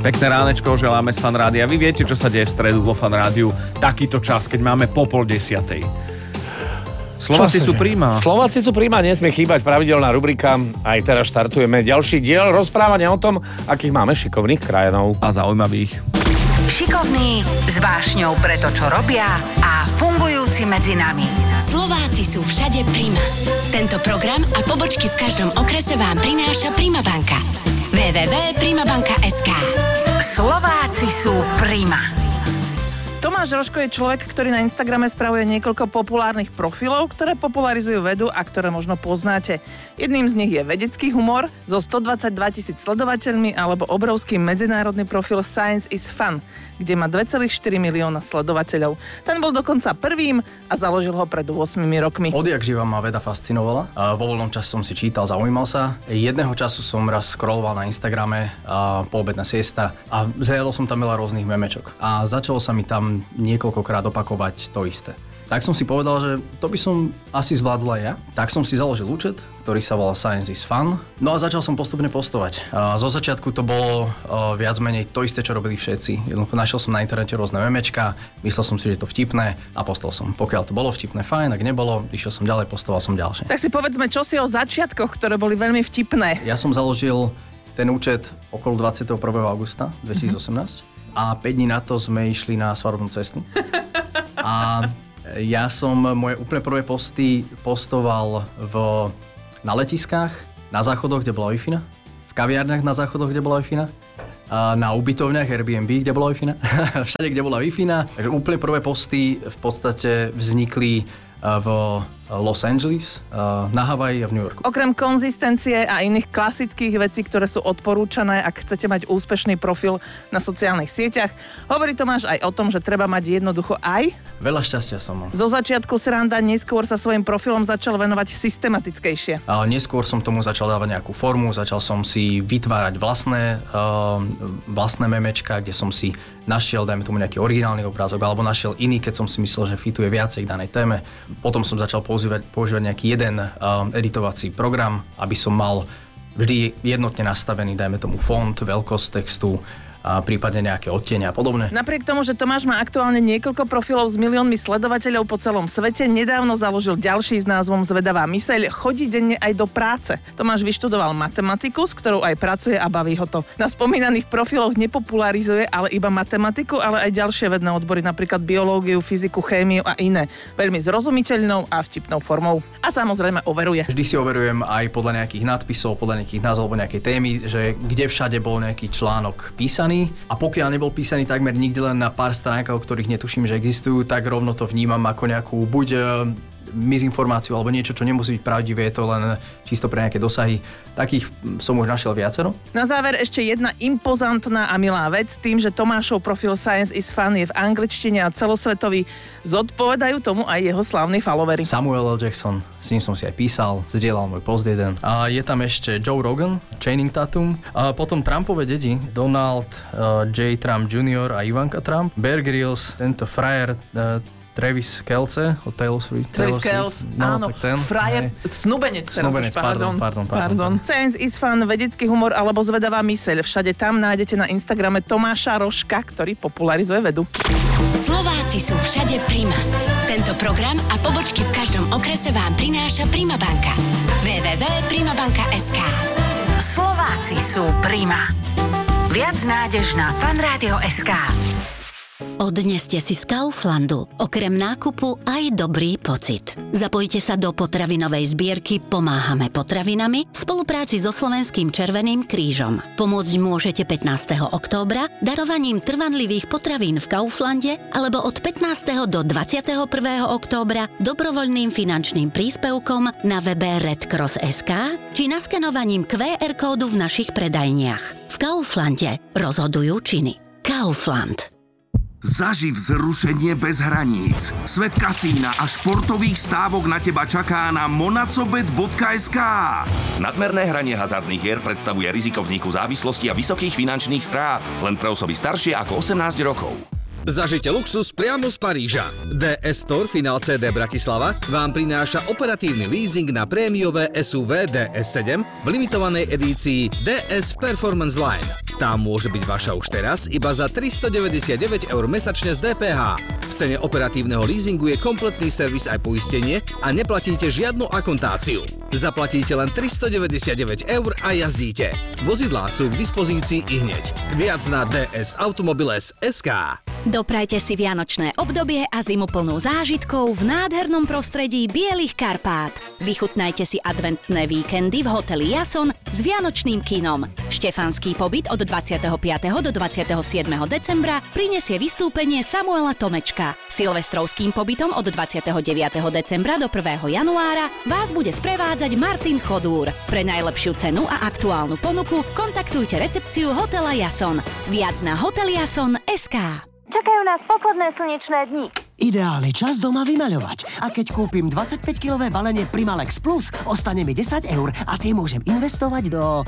Pekné ránečko želáme z Fan Rádia. Vy viete, čo sa deje v stredu vo Fan Rádiu. Takýto čas, keď máme po 9:30. Slováci sú príjma. Slováci sú príjma, nesmie chýbať pravidelná rubrika. Aj teraz štartujeme ďalší diel rozprávania o tom, akých máme šikovných krajanov. A zaujímavých. Šikovní, s vášňou pre to, čo robia a fungujúci medzi nami. Slováci sú všade Prima. Tento program a pobočky v každom okrese vám prináša Prima banka. www.primabanka.sk. Slováci sú Prima. Tomáš Rožko je človek, ktorý na Instagrame spravuje niekoľko populárnych profilov, ktoré popularizujú vedu a ktoré možno poznáte. Jedným z nich je vedecký humor so 122 000 sledovateľmi alebo obrovský medzinárodný profil Science is Fun, kde má 2,4 milióna sledovateľov. Ten bol dokonca prvým a založil ho pred 8 rokmi. Odjak živa ma veda fascinovala. Vo voľnom čase som si čítal, zaujímal sa. Jedného času som raz scrolloval na Instagrame, poobedná siesta a zajadol som tam veľa rôznych memečok. A začalo sa mi tam niekoľkokrát opakovať to isté. Tak som si povedal, že to by som asi zvládla ja. Tak som si založil účet, ktorý sa volal Science is Fun. No a začal som postupne postovať. Zo začiatku to bolo viac menej to isté, čo robili všetci. Jednoducho našiel som na internete rôzne memečka, myslel som si, že je to vtipné a postol som. Pokiaľ to bolo vtipné, fajn, ak nebolo, išiel som ďalej, postoval som ďalšie. Tak si povedzme, čo si o začiatkoch, ktoré boli veľmi vtipné. Ja som založil ten účet okolo 21. augusta 2018 a 5 dní na to sme išli na svadobnú cestu. A ja som moje úplne prvé posty postoval na letiskách, na záchodoch, kde bola Wi-Fi, v kaviárniach na záchodoch, kde bola Wi-Fi, na ubytovniach Airbnb, kde bola Wi-Fi, všade, kde bola Wi-Fi. Takže úplne prvé posty v podstate vznikli v Los Angeles, na Havaji a v New Yorku. Okrem konzistencie a iných klasických vecí, ktoré sú odporúčané, ak chcete mať úspešný profil na sociálnych sieťach, hovorí Tomáš aj o tom, že treba mať jednoducho aj veľa šťastia som mal. Zo začiatku sranda, neskôr sa svojim profilom začal venovať systematickejšie. Neskôr som tomu začal dávať nejakú formu, začal som si vytvárať vlastné memečka, kde som si našiel, dajme tomu nejaký originálny obrázok, alebo našiel iný, keď som si myslel, že fituje viacej k danej téme. Potom som začal používať nejaký jeden editovací program, aby som mal vždy jednotne nastavený, dajme tomu font, veľkosť textu, a prípadne nejaké odtiene a podobne. Napriek tomu, že Tomáš má aktuálne niekoľko profilov s miliónmi sledovateľov po celom svete, nedávno založil ďalší s názvom Zvedavá myseľ, chodí denne aj do práce. Tomáš vyštudoval matematiku, s ktorou aj pracuje a baví ho to. Na spomínaných profiloch nepopularizuje ale iba matematiku, ale aj ďalšie vedné odbory, napríklad biológiu, fyziku, chémiu a iné. Veľmi zrozumiteľnou a vtipnou formou. A samozrejme overuje. Vždy si overujem aj podľa nejakých nadpisov, podľa nejakých názvov alebo nejakej témy, že kde všade bol nejaký článok písaný. A pokiaľ nebol písaný takmer nikde, len na pár stránkach, o ktorých netuším, že existujú, tak rovno to vnímam ako nejakú buď mizinformáciu alebo niečo, čo nemusí byť pravdivé, je to len čisto pre nejaké dosahy. Takých som už našiel viacero. Na záver ešte jedna impozantná a milá vec, tým, že Tomášov profil Science is Fun je v angličtine a celosvetový, zodpovedajú tomu aj jeho slávni followery. Samuel L. Jackson, s ním som si aj písal, zdieľal môj post jeden. A je tam ešte Joe Rogan, Channing Tatum, a potom Trumpové dedi, Donald J. Trump Jr. a Ivanka Trump, Bear Grylls, tento frajer Travis Kelce od Taylor Swift. Travis Kelce, no, áno, frajer, snúbenec, pardon. Science is Fun, vedecký humor alebo zvedavá myseľ. Všade tam nájdete na Instagrame Tomáša Rožka, ktorý popularizuje vedu. Slováci sú všade Prima. Tento program a pobočky v každom okrese vám prináša Prima banka. www.primabanka.sk. Slováci sú Prima. Viac nádež na fanradio.sk. Odneste si z Kauflandu okrem nákupu aj dobrý pocit. Zapojte sa do potravinovej zbierky Pomáhame potravinami v spolupráci so Slovenským Červeným krížom. Pomôcť môžete 15. októbra darovaním trvanlivých potravín v Kauflande alebo od 15. do 21. októbra dobrovoľným finančným príspevkom na webe redcross.sk či naskenovaním QR kódu v našich predajniach. V Kauflande rozhodujú činy. Kaufland. Zaži vzrušenie bez hraníc. Svet kasína a športových stávok na teba čaká na monacobet.sk. Nadmerné hranie hazardných hier predstavuje riziko vzniku závislosti a vysokých finančných strát. Len pre osoby staršie ako 18 rokov. Zažite luxus priamo z Paríža. DS Store Final CD Bratislava vám prináša operatívny leasing na prémiové SUV DS7 v limitovanej edícii DS Performance Line. Tá môže byť vaša už teraz iba za 399 € mesačne z DPH. V cene operatívneho leasingu je kompletný servis aj poistenie a neplatíte žiadnu akontáciu. Zaplatíte len 399 € a jazdíte. Vozidlá sú k dispozícii ihneď. Viac na dsautomobiles.sk. Doprajte si vianočné obdobie a zimu plnú zážitkov v nádhernom prostredí Bielých Karpát. Vychutnajte si adventné víkendy v hoteli Jason s vianočným kinom. Štefanský pobyt od 25. do 27. decembra prinesie vystúpenie Samuela Tomečka. Silvestrovským pobytom od 29. decembra do 1. januára vás bude sprevádzať Martin Chodúr. Pre najlepšiu cenu a aktuálnu ponuku kontaktujte recepciu hotela Jason. Viac na hoteljason.sk. Čakajú nás posledné slnečné dni. Ideálny čas doma vymaľovať. A keď kúpim 25-kilové balenie Primalex Plus, ostane mi 10 € a tie môžem investovať do...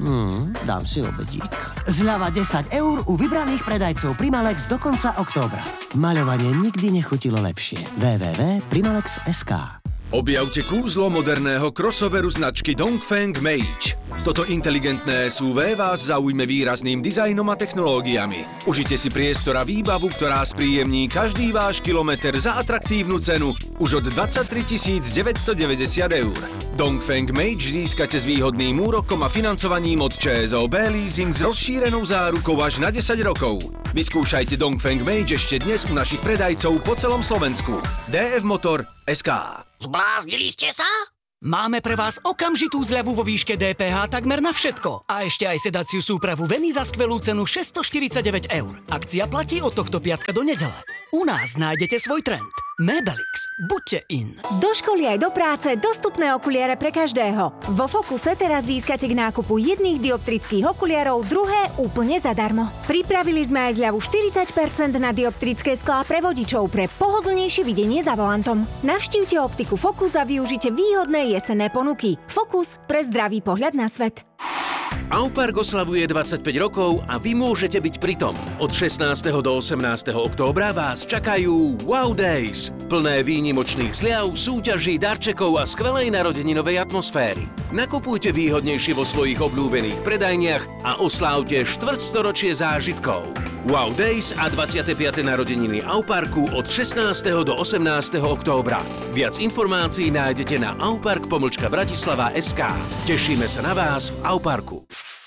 dám si obedík. Zľava 10 € u vybraných predajcov Primalex do konca októbra. Maľovanie nikdy nechutilo lepšie. www.primalex.sk. Objavte kúzlo moderného crossoveru značky Dongfeng Mage. Toto inteligentné SUV vás zaujme výrazným dizajnom a technológiami. Užite si priestor a výbavu, ktorá spríjemní každý váš kilometr za atraktívnu cenu už od 23 990 €. Dongfeng Mage získate s výhodným úrokom a financovaním od ČSOB Leasing s rozšírenou zárukou až na 10 rokov. Vyskúšajte Dongfeng Mage ešte dnes u našich predajcov po celom Slovensku. DF Motor SK. Zbláznili ste sa? Máme pre vás okamžitú zľavu vo výške DPH takmer na všetko. A ešte aj sedaciu súpravu Veny za skvelú cenu 649 €. Akcia platí od tohto piatka do nedele. U nás nájdete svoj trend. Mebelix. Buďte in. Do školy aj do práce dostupné okuliare pre každého. Vo Fokuse teraz získate k nákupu jedných dioptrických okuliarov druhé úplne zadarmo. Pripravili sme aj zľavu 40% na dioptrické sklá pre vodičov pre pohodlnejšie videnie za volantom. Navštívte optiku Fokus a využite výhodné jesenné ponuky. Fokus pre zdravý pohľad na svet. Aupark oslavuje 25 rokov a vy môžete byť pritom. Od 16. do 18. októbra vás čakajú Wow Days. Plné výnimočných zľav, súťaží, darčekov a skvelej narodeninovej atmosféry. Nakupujte výhodnejšie vo svojich obľúbených predajniach a oslávte štvrťstoročie zážitkov. Wow Days a 25. narodeniny Auparku od 16. do 18. októbra. Viac informácií nájdete na aupark.bratislava.sk. Tešíme sa na vás v Auparku.